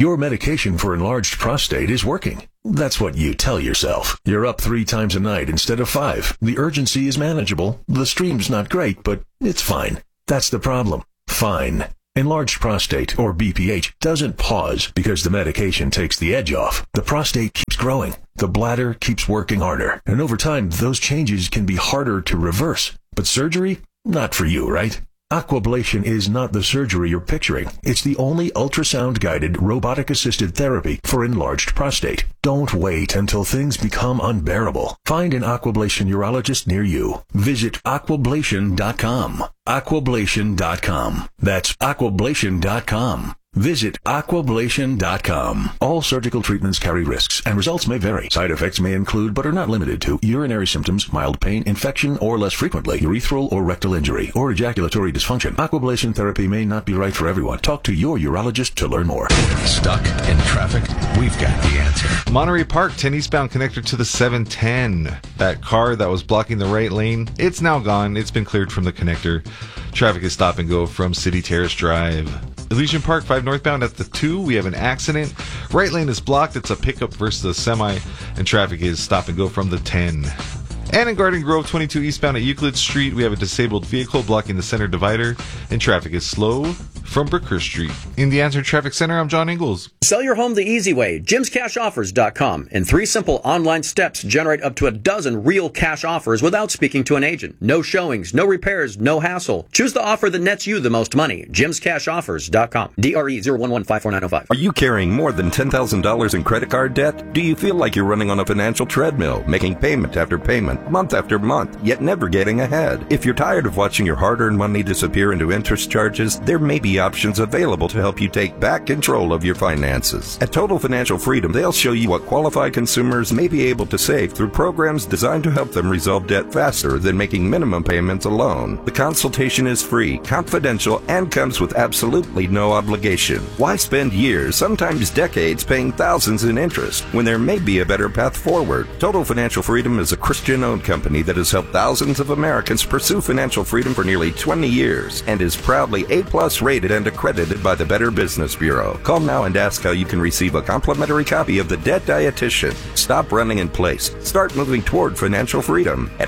Your medication for enlarged prostate is working. That's what you tell yourself. You're up 3 times a night instead of 5. The urgency is manageable. The stream's not great, but it's fine. That's the problem. Fine. Enlarged prostate, or BPH, doesn't pause because the medication takes the edge off. The prostate keeps growing. The bladder keeps working harder. And over time, those changes can be harder to reverse. But surgery? Not for you, right? Aquablation is not the surgery you're picturing. It's the only ultrasound-guided, robotic-assisted therapy for enlarged prostate. Don't wait until things become unbearable. Find an Aquablation urologist near you. Visit aquablation.com. Aquablation.com. That's aquablation.com. Visit aquablation.com. All surgical treatments carry risks, and results may vary. Side effects may include, but are not limited to, urinary symptoms, mild pain, infection, or less frequently, urethral or rectal injury, or ejaculatory dysfunction. Aquablation therapy may not be right for everyone. Talk to your urologist to learn more. Stuck in traffic? We've got the answer. Monterey Park, 10 eastbound connector to the 710. That car that was blocking the right lane, it's now gone. It's been cleared from the connector. Traffic is stop and go from City Terrace Drive. Elysian Park, 5 northbound at the 2. We have an accident. Right lane is blocked. It's a pickup versus a semi, and traffic is stop and go from the 10. And in Garden Grove, 22 eastbound at Euclid Street, we have a disabled vehicle blocking the center divider, and traffic is slow from Brookhurst Street. In the Answer Traffic Center, I'm John Ingalls. Sell your home the easy way. JimsCashOffers.com. In 3 simple online steps, generate up to a dozen real cash offers without speaking to an agent. No showings, no repairs, no hassle. Choose the offer that nets you the most money. JimsCashOffers.com. DRE 011-54905. Are you carrying more than $10,000 in credit card debt? Do you feel like you're running on a financial treadmill, making payment after payment, month after month, yet never getting ahead? If you're tired of watching your hard-earned money disappear into interest charges, there may be options available to help you take back control of your finances. At Total Financial Freedom, they'll show you what qualified consumers may be able to save through programs designed to help them resolve debt faster than making minimum payments alone. The consultation is free, confidential, and comes with absolutely no obligation. Why spend years, sometimes decades, paying thousands in interest when there may be a better path forward? Total Financial Freedom is a Christian-owned company that has helped thousands of Americans pursue financial freedom for nearly 20 years and is proudly A+ rated and accredited by the Better Business Bureau. Call now and ask how you can receive a complimentary copy of The Debt Dietitian. Stop running in place. Start moving toward financial freedom at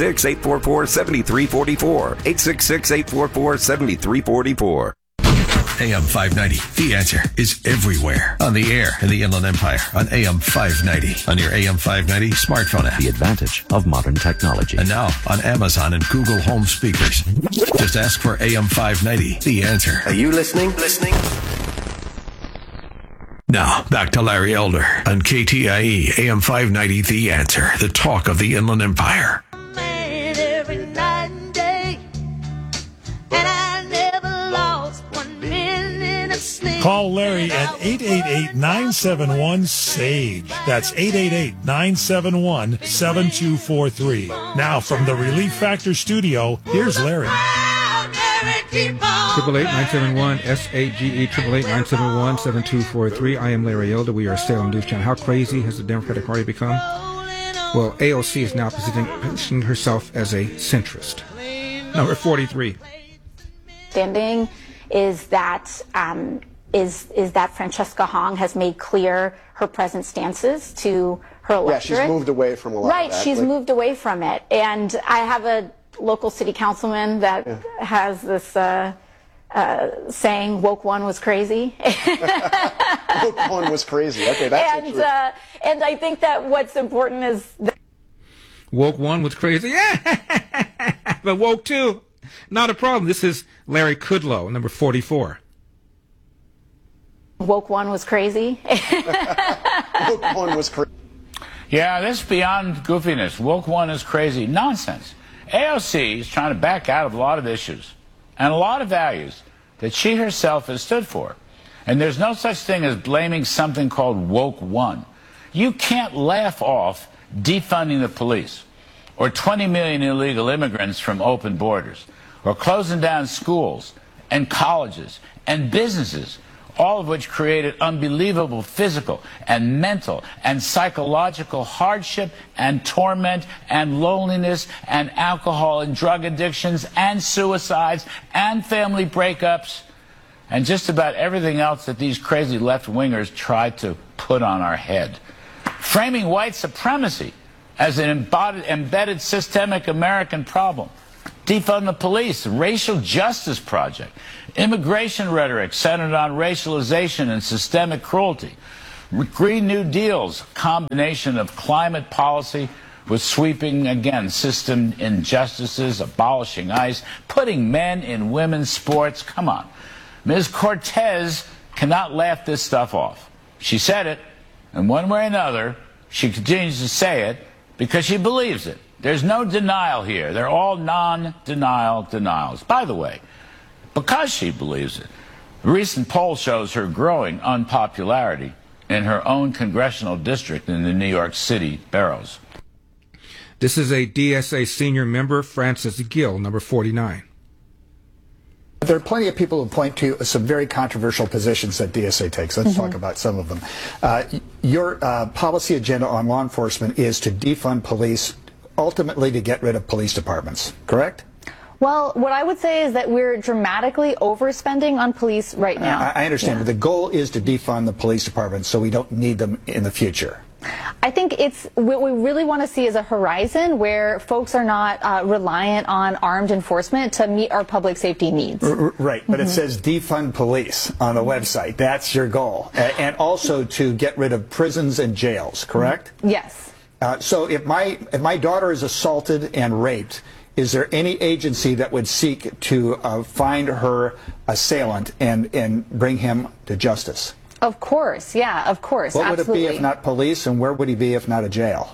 866-844-7344. 866-844-7344. AM 590, The Answer, is everywhere. On the air in the Inland Empire, on AM 590, on your AM 590 smartphone app. The advantage of modern technology. And now on Amazon and Google Home speakers. Just ask for AM 590, The Answer. Are you listening? Now, back to Larry Elder on KTIE, AM 590, The Answer, the talk of the Inland Empire. Call Larry at 888-971-SAGE. That's 888-971-7243. Now, from the Relief Factor studio, here's Larry. 888-971-SAGE, 888-971-7243. I am Larry Elder. We are Salem News Channel. How crazy has the Democratic Party become? Well, AOC is now positioning herself as a centrist. Number 43. Standing is that Francesca Hong has made clear her present stances to her electorate. Yeah, she's moved away from a lot right, of that. she's moved away from it. And I have a local city councilman that has this saying, woke one was crazy. Woke one was crazy. Okay, that's true. And I think that what's important is... Woke one was crazy. But woke two, not a problem. This is Larry Kudlow, number 44. Woke one was crazy. Woke one was crazy. Yeah, this is beyond goofiness. Woke one is crazy. Nonsense. AOC is trying to back out of a lot of issues and a lot of values that she herself has stood for. And there's no such thing as blaming something called woke one. You can't laugh off defunding the police or 20 million illegal immigrants from open borders or closing down schools and colleges and businesses, all of which created unbelievable physical and mental and psychological hardship and torment and loneliness and alcohol and drug addictions and suicides and family breakups. and just about everything else that these crazy left-wingers try to put on our head. Framing white supremacy as an embedded systemic American problem. Defund the police, racial justice project. Immigration rhetoric centered on racialization and systemic cruelty. Green New Deal's combination of climate policy with sweeping, again, system injustices, abolishing ICE, putting men in women's sports. Come on. Ms. Cortez cannot laugh this stuff off. She said it, and one way or another, she continues to say it because she believes it. There's no denial here. They're all non-denial denials. By the way, because she believes it, a recent poll shows her growing unpopularity in her own congressional district in the New York City boroughs. This is a DSA senior member, Francis Gill, number 49. There are plenty of people who point to some very controversial positions that DSA takes. Let's talk about some of them. Your policy agenda on law enforcement is to defund police, ultimately to get rid of police departments, correct? Well, what I would say is that we're dramatically overspending on police right now. I understand, but the goal is to defund the police departments so we don't need them in the future. I think what we really want to see is a horizon where folks are not reliant on armed enforcement to meet our public safety needs. Right, but it says defund police on the website. That's your goal. And also to get rid of prisons and jails, correct? Yes. So if my daughter is assaulted and raped, is there any agency that would seek to find her assailant and bring him to justice? Of course, yeah, of course. What absolutely. would it be if not police, and where would he be if not a jail?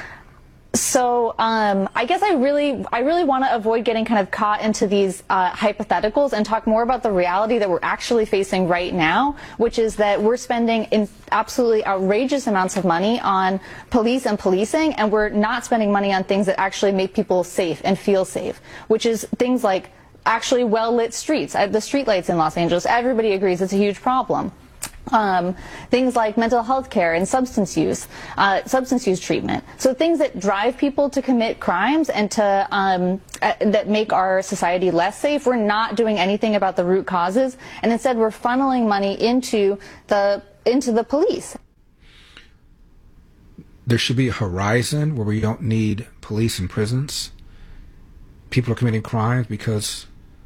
So I guess I really want to avoid getting kind of caught into these hypotheticals and talk more about the reality that we're actually facing right now, which is that we're spending in absolutely outrageous amounts of money on police and policing, and we're not spending money on things that actually make people safe and feel safe, which is things like actually well-lit streets. The streetlights in Los Angeles, everybody agrees it's a huge problem. Things like mental health care and substance use treatment. So things that drive people to commit crimes and to that make our society less safe. We're not doing anything about the root causes, and instead we're funneling money into the police. There should be a horizon where we don't need police and prisons. People are committing crimes because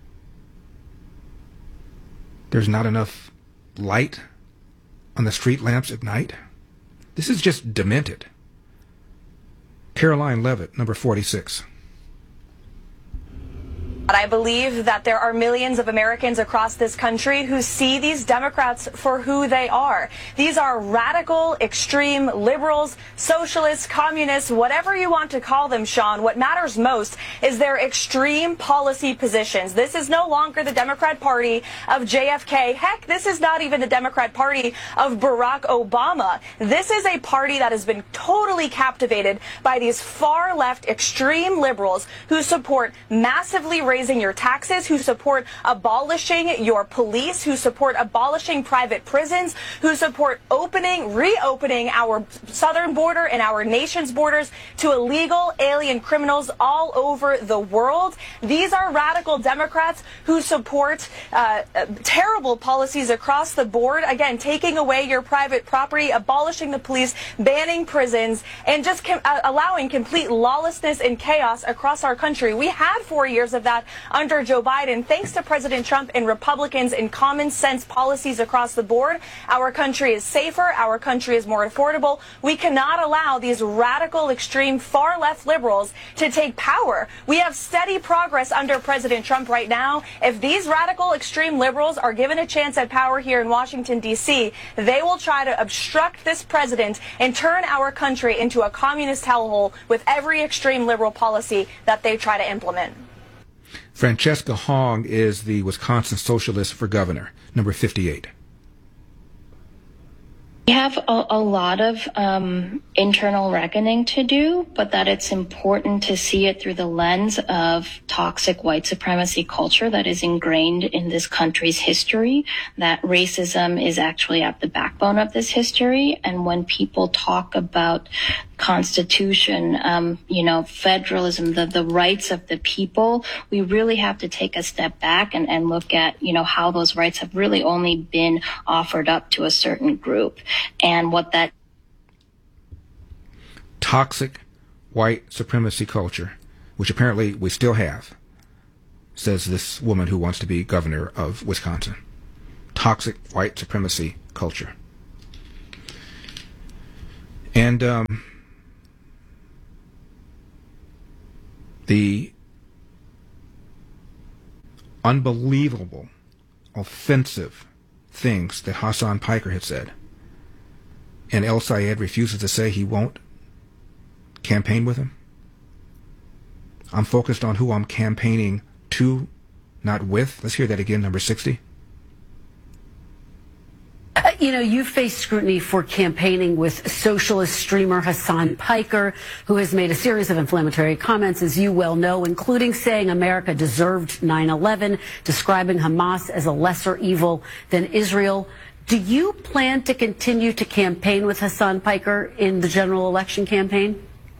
there's not enough light on the street lamps at night. This is just demented. Caroline Levitt, number 46. But I believe that there are millions of Americans across this country who see these Democrats for who they are. These are radical, extreme liberals, socialists, communists, whatever you want to call them, Sean. What matters most is their extreme policy positions. This is no longer the Democrat Party of JFK. Heck, this is not even the Democrat Party of Barack Obama. This is a party that has been totally captivated by these far-left extreme liberals who support massively raising your taxes, who support abolishing your police, who support abolishing private prisons, who support reopening our southern border and our nation's borders to illegal alien criminals all over the world. These are radical Democrats who support terrible policies across the board, again, taking away your private property, abolishing the police, banning prisons, and just allowing complete lawlessness and chaos across our country. We had 4 years of that under Joe Biden. Thanks to President Trump and Republicans and common sense policies across the board, our country is safer, our country is more affordable. We cannot allow these radical, extreme, far-left liberals to take power. We have steady progress under President Trump right now. If these radical, extreme liberals are given a chance at power here in Washington, D.C., they will try to obstruct this president and turn our country into a communist hellhole with every extreme liberal policy that they try to implement. Francesca Hong is the Wisconsin Socialist for governor, number 58. We have a lot of internal reckoning to do, but that it's important to see it through the lens of toxic white supremacy culture that is ingrained in this country's history, that racism is actually at the backbone of this history. And when people talk about Constitution, federalism, the rights of the people, we really have to take a step back and look at, how those rights have really only been offered up to a certain group and what that toxic white supremacy culture, which apparently we still have, says this woman who wants to be governor of Wisconsin. Toxic white supremacy culture. And the unbelievable, offensive things that Hassan Piker had said, and El Sayed refuses to say he won't campaign with him. I'm focused on who I'm campaigning to, not with. Let's hear that again, number 60. You face scrutiny for campaigning with socialist streamer Hassan Piker, who has made a series of inflammatory comments, as you well know, including saying America deserved 9/11, describing Hamas as a lesser evil than Israel. Do you plan to continue to campaign with Hassan Piker in the general election campaign?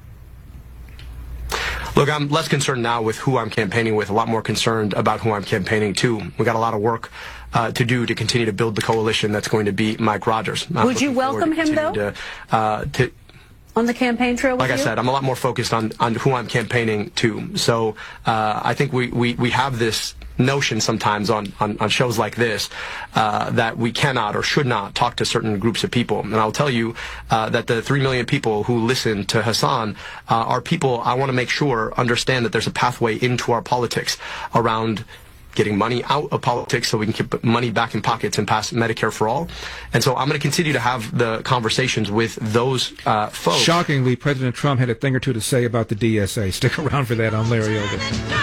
Look, I'm less concerned now with who I'm campaigning with, a lot more concerned about who I'm campaigning to. We got a lot of work to do to continue to build the coalition that's going to beat Mike Rogers. Would you welcome him, though, on the campaign trail with Like I said, I'm a lot more focused on who I'm campaigning to. So I think we have this notion sometimes on shows like this that we cannot or should not talk to certain groups of people. And I'll tell you that the 3 million people who listen to Hassan are people I want to make sure understand that there's a pathway into our politics around getting money out of politics so we can keep money back in pockets and pass Medicare for all. And so I'm going to continue to have the conversations with those folks. Shockingly, President Trump had a thing or two to say about the DSA. Stick around for that on Larry Elder.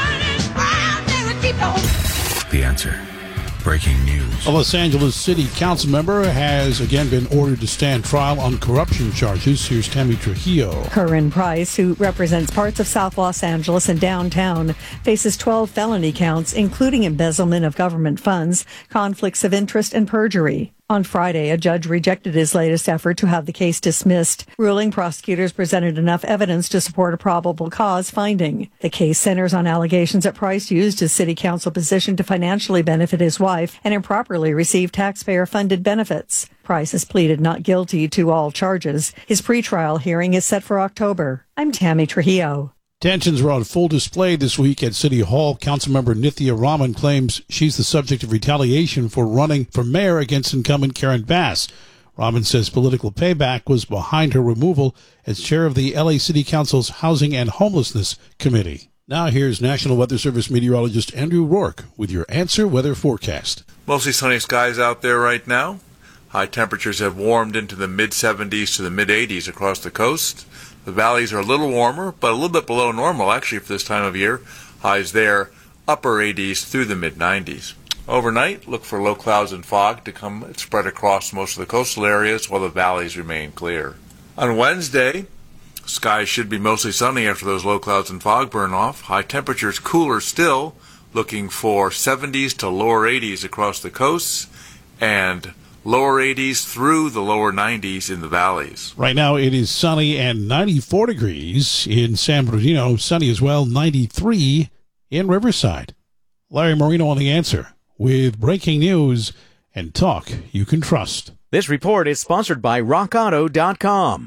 The Answer. Breaking news. A Los Angeles City Council member has again been ordered to stand trial on corruption charges. Here's Tammy Trujillo. Curran Price, who represents parts of South Los Angeles and downtown, faces 12 felony counts, including embezzlement of government funds, conflicts of interest, and perjury. On Friday, a judge rejected his latest effort to have the case dismissed, ruling prosecutors presented enough evidence to support a probable cause finding. The case centers on allegations that Price used his city council position to financially benefit his wife and improperly receive taxpayer-funded benefits. Price has pleaded not guilty to all charges. His pretrial hearing is set for October. I'm Tammy Trujillo. Tensions were on full display this week at City Hall. Councilmember Nithya Raman claims she's the subject of retaliation for running for mayor against incumbent Karen Bass. Raman says political payback was behind her removal as chair of the LA City Council's Housing and Homelessness Committee. Now here's National Weather Service meteorologist Andrew Rourke with your Answer Weather Forecast. Mostly sunny skies out there right now. High temperatures have warmed into the mid-70s to the mid-80s across the coast. The valleys are a little warmer, but a little bit below normal, actually, for this time of year. Highs there, upper 80s through the mid-90s. Overnight, look for low clouds and fog to come spread across most of the coastal areas while the valleys remain clear. On Wednesday, skies should be mostly sunny after those low clouds and fog burn off. High temperatures cooler still, looking for 70s to lower 80s across the coasts, and lower 80s through the lower 90s in the valleys. Right now it is sunny and 94 degrees in San Bernardino. Sunny as well, 93 in Riverside. Larry Marino on The Answer with breaking news and talk you can trust. This report is sponsored by RockAuto.com.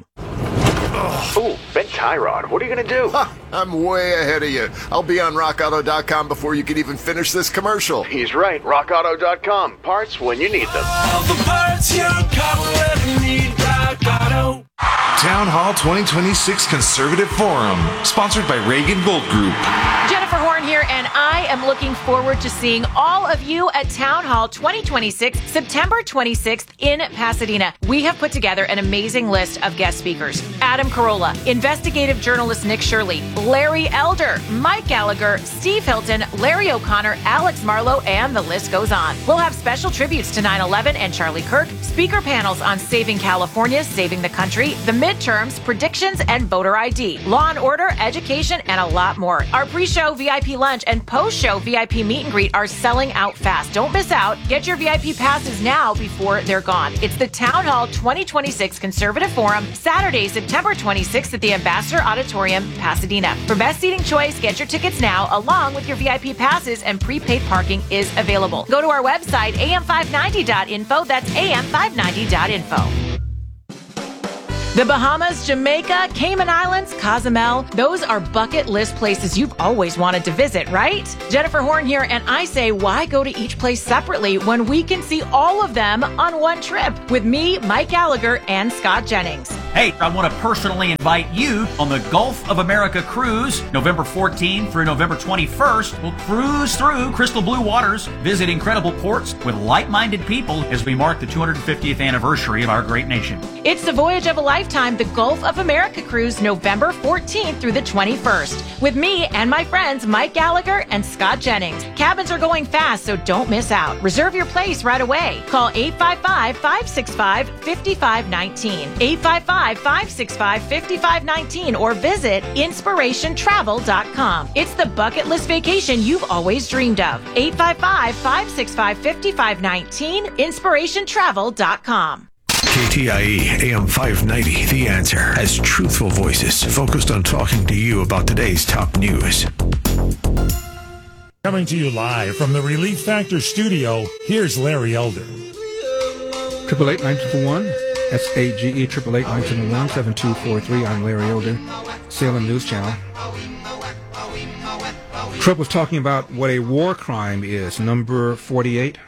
Ooh, bent tie rod. What are you going to do? I'm way ahead of you. I'll be on RockAuto.com before you can even finish this commercial. He's right. RockAuto.com. Parts when you need them. All the parts your car will ever need. Rock Auto. Town Hall 2026 Conservative Forum, sponsored by Reagan Gold Group. Jennifer Horn here, and I am looking forward to seeing all of you at Town Hall 2026, September 26th in Pasadena. We have put together an amazing list of guest speakers. Adam Carolla, investigative journalist Nick Shirley, Larry Elder, Mike Gallagher, Steve Hilton, Larry O'Connor, Alex Marlowe, and the list goes on. We'll have special tributes to 9/11 and Charlie Kirk, speaker panels on saving California, saving the country, the midterms, predictions, and voter ID, law and order, education, and a lot more. Our pre-show VIP lunch lunch, and post-show VIP meet and greet are selling out fast. Don't miss out. Get your VIP passes now before they're gone. It's the Town Hall 2026 Conservative Forum, Saturday, September 26th at the Ambassador Auditorium, Pasadena. For best seating choice, get your tickets now, along with your VIP passes, and prepaid parking is available. Go to our website, am590.info. That's am590.info. The Bahamas, Jamaica, Cayman Islands, Cozumel, those are bucket list places you've always wanted to visit, right? Jennifer Horn here, and I say, why go to each place separately when we can see all of them on one trip with me, Mike Gallagher, and Scott Jennings? Hey, I want to personally invite you on the Gulf of America cruise, November 14th through November 21st. We'll cruise through crystal blue waters, visit incredible ports with like-minded people as we mark the 250th anniversary of our great nation. It's the voyage of a lifetime, the Gulf of America cruise, November 14th through the 21st, with me and my friends Mike Gallagher and Scott Jennings. Cabins are going fast, so don't miss out. Reserve your place right away. Call 855-565-5519, 855-565-5519, or visit inspirationtravel.com. It's the bucket list vacation you've always dreamed of. 855-565-5519, inspirationtravel.com. KTIE AM 590, The Answer, has truthful voices focused on talking to you about today's top news. Coming to you live from the Relief Factor studio, here's Larry Elder. 888-921, SAGE, 888-921-7243. I'm Larry Elder, Salem News Channel. Trump was talking about what a war crime is, number 48.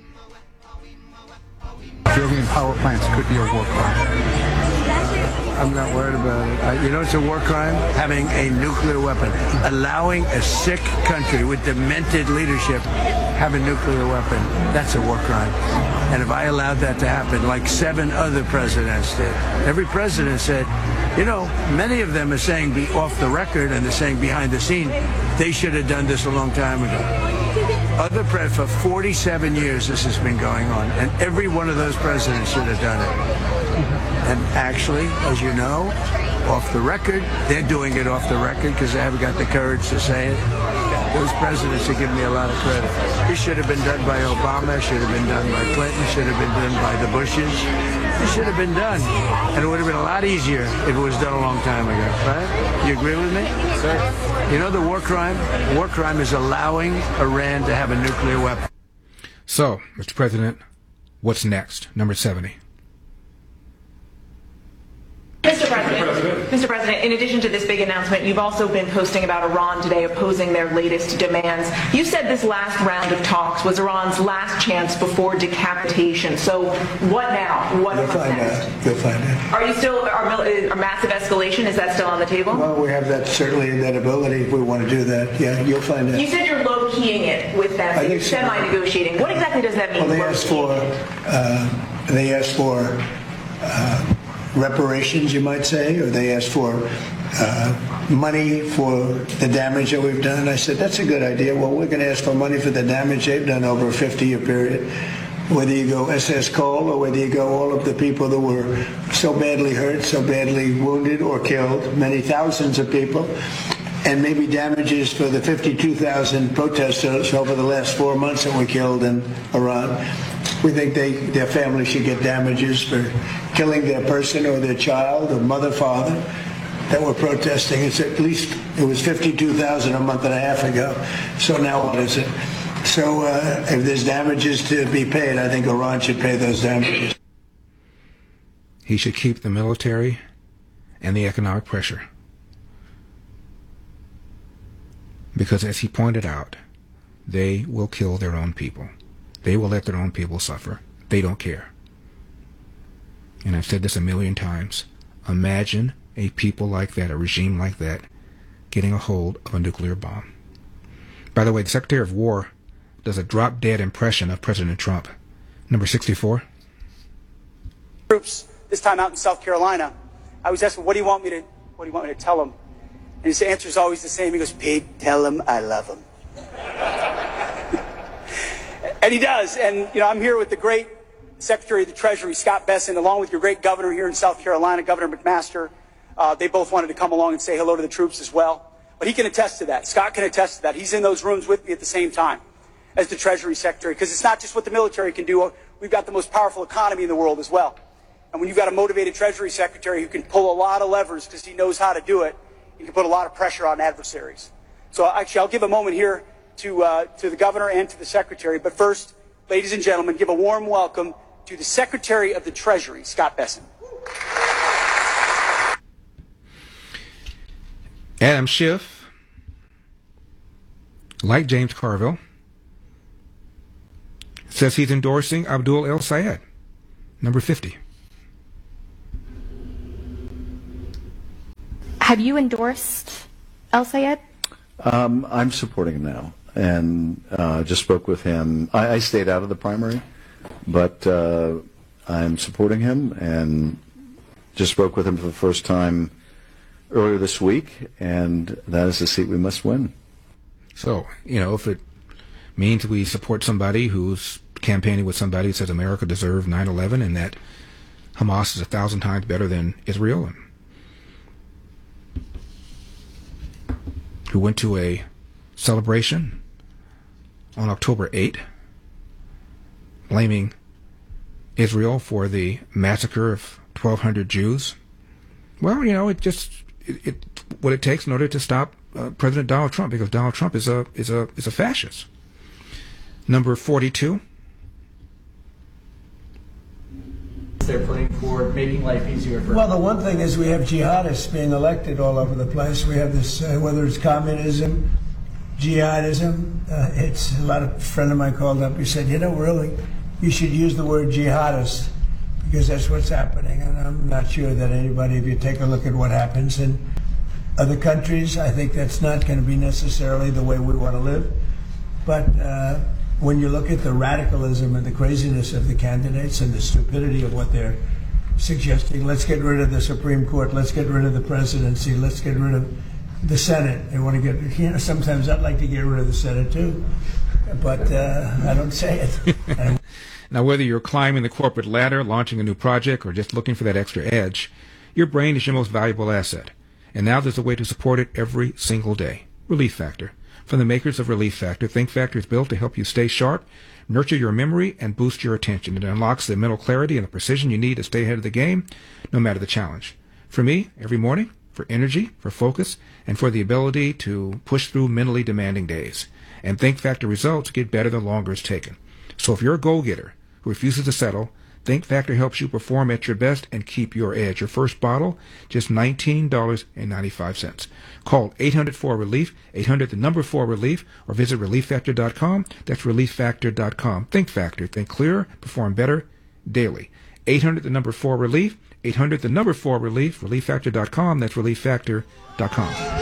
Building power plants could be a war crime. I'm not worried about it. You know it's a war crime? Having a nuclear weapon. Allowing a sick country with demented leadership have a nuclear weapon. That's a war crime. And if I allowed that to happen, like 7 other presidents did, every president said, you know, many of them are saying be off the record and they're saying behind the scene, they should have done this a long time ago. For 47 years this has been going on, and every one of those presidents should have done it. And actually, as you know, off the record, they're doing it off the record because they haven't got the courage to say it. Those presidents are giving me a lot of credit. This should have been done by Obama, should have been done by Clinton, should have been done by the Bushes. This should have been done. And it would have been a lot easier if it was done a long time ago, right? You agree with me? Sir. You know the war crime? War crime is allowing Iran to have a nuclear weapon. So, Mr. President, what's next? Number 70. Mr. President, in addition to this big announcement, you've also been posting about Iran today opposing their latest demands. You said this last round of talks was Iran's last chance before decapitation. So what now? What comes next? You'll find out. Are you still, are massive escalation, is that still on the table? Well, we have that, certainly that ability if we want to do that. Yeah, you'll find out. You said you're low-keying it with them, so you're semi-negotiating. What exactly does that mean? Well, they asked for reparations, you might say, or they asked for money for the damage that we've done. I said, that's a good idea. Well, we're going to ask for money for the damage they've done over a 50-year period. Whether you go SS Cole or whether you go all of the people that were so badly hurt, so badly wounded or killed, many thousands of people, and maybe damages for the 52,000 protesters over the last 4 months that were killed in Iran. We think their family should get damages for killing their person or their child or mother, father that were protesting. It's at least, it was 52,000 a month and a half ago. So now what is it? So if there's damages to be paid, I think Iran should pay those damages. He should keep the military and the economic pressure. Because as he pointed out, they will kill their own people. They will let their own people suffer. They don't care. And I've said this a million times. Imagine a people like that, a regime like that, getting a hold of a nuclear bomb. By the way, the Secretary of War does a drop-dead impression of President Trump. Number 64. Troops, this time out in South Carolina, I was asking, what do you want me to tell them? And his answer is always the same. He goes, Pete, tell them I love them. And he does. And, you know, I'm here with the great Secretary of the Treasury, Scott Bessent, along with your great governor here in South Carolina, Governor McMaster. They both wanted to come along and say hello to the troops as well. But he can attest to that. Scott can attest to that. He's in those rooms with me at the same time as the Treasury Secretary, because it's not just what the military can do. We've got the most powerful economy in the world as well. And when you've got a motivated Treasury Secretary who can pull a lot of levers because he knows how to do it, he can put a lot of pressure on adversaries. So actually, I'll give a moment here to the Governor and to the Secretary. But first, ladies and gentlemen, give a warm welcome to the Secretary of the Treasury, Scott Bessent. Adam Schiff, like James Carville, says he's endorsing Abdul El Sayed, number 50. Have you endorsed El Sayed? I'm supporting him now, and just spoke with him. I stayed out of the primary, but I'm supporting him, and just spoke with him for the first time earlier this week, and that is the seat we must win. So, if it means we support somebody who's campaigning with somebody who says America deserved 9/11 and that Hamas is 1,000 times better than Israel, and who went to a celebration on October 8, blaming Israel for the massacre of 1,200 Jews. Well, what it takes in order to stop President Donald Trump, because Donald Trump is a fascist. Number 42. They're putting forward making life easier for. Well, the one thing is we have jihadists being elected all over the place. We have this, whether it's communism, jihadism. It's a friend of mine called up. He said, really, you should use the word jihadist because that's what's happening. And I'm not sure that anybody, if you take a look at what happens in other countries, I think that's not going to be necessarily the way we want to live. But when you look at the radicalism and the craziness of the candidates and the stupidity of what they're suggesting, let's get rid of the Supreme Court, let's get rid of the presidency, let's get rid of the Senate. They want to get, sometimes I'd like to get rid of the Senate too, but I don't say it. Now, whether you're climbing the corporate ladder, launching a new project, or just looking for that extra edge, your brain is your most valuable asset. And now there's a way to support it every single day. Relief Factor. From the makers of Relief Factor, Think Factor is built to help you stay sharp, nurture your memory, and boost your attention. It unlocks the mental clarity and the precision you need to stay ahead of the game, no matter the challenge. For me, every morning, for energy, for focus, and for the ability to push through mentally demanding days. And Think Factor results get better the longer it's taken. So if you're a goal-getter who refuses to settle, Think Factor helps you perform at your best and keep your edge. Your first bottle, just $19.95. Call 800-4-RELIEF, 800-4-RELIEF, or visit ReliefFactor.com. That's ReliefFactor.com. Think Factor. Think clearer, perform better, daily. 800-4-RELIEF, 800-4-RELIEF, ReliefFactor.com. That's ReliefFactor.com.